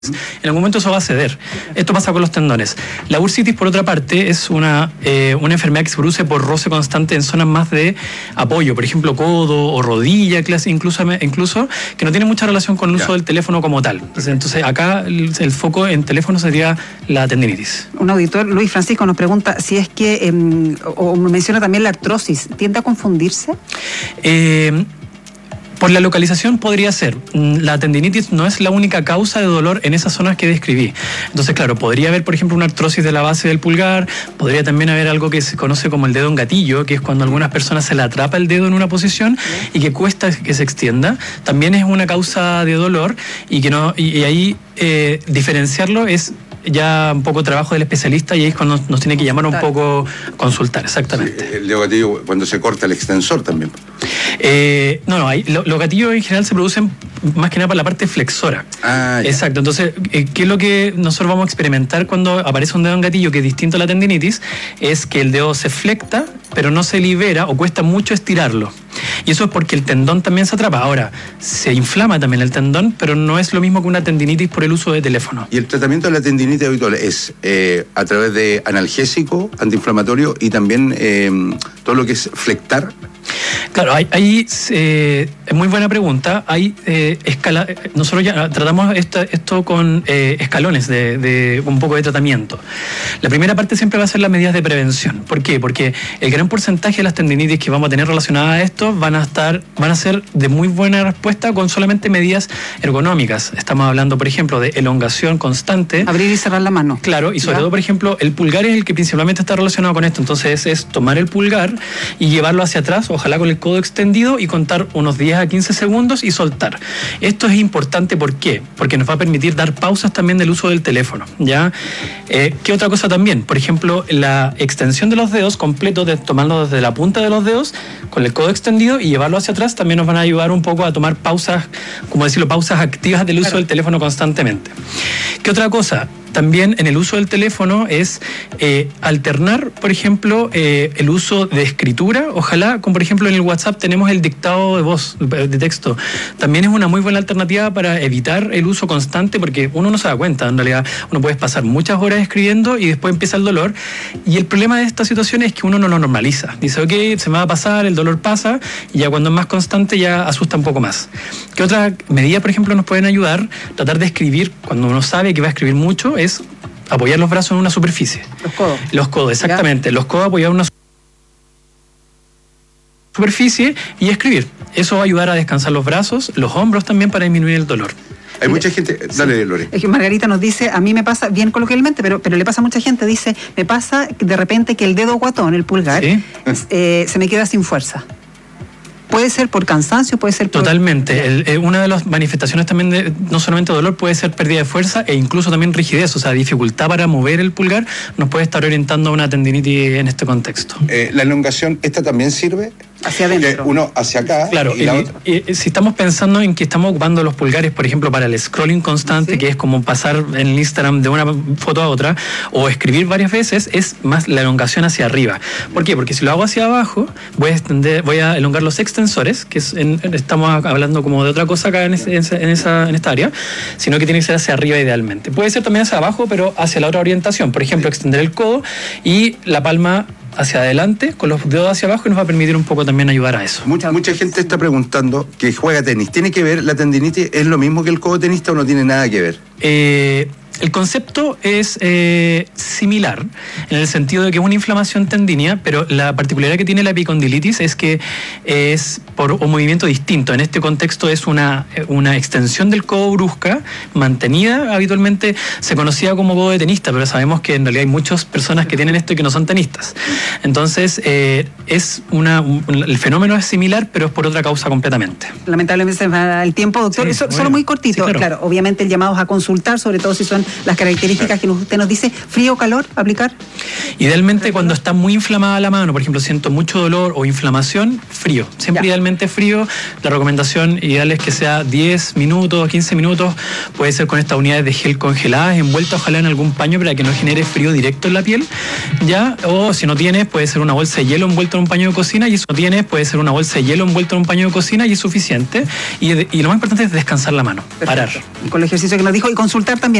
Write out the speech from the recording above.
En algún momento eso va a ceder. Esto pasa con los tendones. La bursitis, por otra parte, es una enfermedad que se produce por roce constante en zonas más de apoyo, por ejemplo, codo o rodilla, incluso que no tiene mucha relación con el uso del teléfono como tal. Entonces acá el foco en teléfono sería la tendinitis. Un auditor, Luis Francisco, nos pregunta si es que, o menciona también la artrosis, ¿tiende a confundirse? Por la localización podría ser. La tendinitis no es la única causa de dolor en esas zonas que describí. Entonces, claro, podría haber, por ejemplo, una artrosis de la base del pulgar, podría también haber algo que se conoce como el dedo en gatillo, que es cuando a algunas personas se le atrapa el dedo en una posición y que cuesta que se extienda. También es una causa de dolor y ahí diferenciarlo es ya un poco trabajo del especialista y ahí es cuando nos tiene que llamar un poco a consultar, exactamente. Sí, el dedo gatillo cuando se corta el extensor también. Los gatillos en general se producen más que nada por la parte flexora. Exacto, entonces, ¿qué es lo que nosotros vamos a experimentar cuando aparece un dedo en gatillo que es distinto a la tendinitis? Es que el dedo se flecta, pero no se libera o cuesta mucho estirarlo. Y eso es porque el tendón también se atrapa. Ahora, se inflama también el tendón, pero no es lo mismo que una tendinitis por el uso de teléfono. ¿Y el tratamiento de la tendinitis habitual es a través de analgésico, antiinflamatorio y también todo lo que es flectar? Claro, es muy buena pregunta. Nosotros ya tratamos esto con escalones de un poco de tratamiento. La primera parte siempre va a ser las medidas de prevención. ¿Por qué? Porque el gran porcentaje de las tendinitis que vamos a tener relacionadas a esto van a ser de muy buena respuesta con solamente medidas ergonómicas. Estamos hablando, por ejemplo, de elongación constante. Abrir y cerrar la mano. Claro, y sobre todo, por ejemplo, el pulgar es el que principalmente está relacionado con esto. Entonces es tomar el pulgar y llevarlo hacia atrás, ojalá con el codo extendido, y contar unos 10 a 15 segundos y soltar. Esto es importante, ¿por qué? Porque nos va a permitir dar pausas también del uso del teléfono, ¿ya? ¿Qué otra cosa también? Por ejemplo, la extensión de los dedos completo, tomarlo desde la punta de los dedos con el codo extendido y llevarlo hacia atrás, también nos van a ayudar un poco a tomar pausas, como decirlo, pausas activas del uso del teléfono constantemente. ¿Qué otra cosa? También en el uso del teléfono es alternar, por ejemplo, el uso de escritura, ojalá, como por ejemplo en el WhatsApp tenemos el dictado de voz, de texto. También es una muy buena alternativa para evitar el uso constante, porque uno no se da cuenta, en realidad uno puede pasar muchas horas escribiendo y después empieza el dolor, y el problema de esta situación es que uno no lo normaliza. Dice, ok, se me va a pasar, el dolor pasa, y ya cuando es más constante ya asusta un poco más. ¿Qué otra medida, por ejemplo, nos pueden ayudar? Tratar de escribir, cuando uno sabe que va a escribir mucho, es apoyar los brazos en una superficie. Los codos, exactamente. ¿Ya? Los codos apoyados en una superficie y escribir. Eso va a ayudar a descansar los brazos, los hombros también, para disminuir el dolor. Hay mucha gente... Dale, Lore. Es que Margarita nos dice, a mí me pasa, bien coloquialmente, pero le pasa a mucha gente, dice, me pasa de repente que el dedo guatón, el pulgar, ¿sí? Se me queda sin fuerza. Puede ser por cansancio, puede ser por... Totalmente. Una de las manifestaciones también no solamente dolor, puede ser pérdida de fuerza e incluso también rigidez, o sea, dificultad para mover el pulgar, nos puede estar orientando a una tendinitis en este contexto. ¿La elongación, esta también sirve? Hacia adentro. Uno hacia acá. Claro, y la otra. Si estamos pensando en que estamos ocupando los pulgares, por ejemplo, para el scrolling constante, ¿sí? Que es como pasar en el Instagram de una foto a otra, o escribir varias veces, es más la elongación hacia arriba. ¿Por qué? Porque si lo hago hacia abajo, voy a elongar los extensores, que estamos hablando como de otra cosa acá en esta área, sino que tiene que ser hacia arriba idealmente. Puede ser también hacia abajo, pero hacia la otra orientación. Por ejemplo, extender el codo y la palma hacia adelante, con los dedos hacia abajo, y nos va a permitir un poco también ayudar a eso. Mucha gente está preguntando que juega tenis. ¿Tiene que ver la tendinitis? ¿Es lo mismo que el codo tenista o no tiene nada que ver? El concepto es similar, en el sentido de que es una inflamación tendínea, pero la particularidad que tiene la epicondilitis es que es por un movimiento distinto. En este contexto es una extensión del codo brusca, mantenida. Habitualmente se conocía como codo de tenista, pero sabemos que en realidad hay muchas personas que tienen esto y que no son tenistas. Entonces, el fenómeno es similar, pero es por otra causa completamente. Lamentablemente se va el tiempo, doctor. Sí, solo muy cortito. Sí, claro, obviamente el llamado es a consultar, sobre todo si son las características que usted nos dice, frío o calor, aplicar. Idealmente cuando está muy inflamada la mano, por ejemplo, siento mucho dolor o inflamación, frío. Siempre idealmente frío. La recomendación ideal es que sea 10 minutos, 15 minutos. Puede ser con estas unidades de gel congeladas, envueltas ojalá en algún paño para que no genere frío directo en la piel. ¿Ya? O si no tienes, puede ser una bolsa de hielo envuelta en un paño de cocina. Y si no tienes, puede ser una bolsa de hielo envuelta en un paño de cocina y es suficiente. Y lo más importante es descansar la mano. Perfecto. Parar. Y con el ejercicio que nos dijo y consultar también.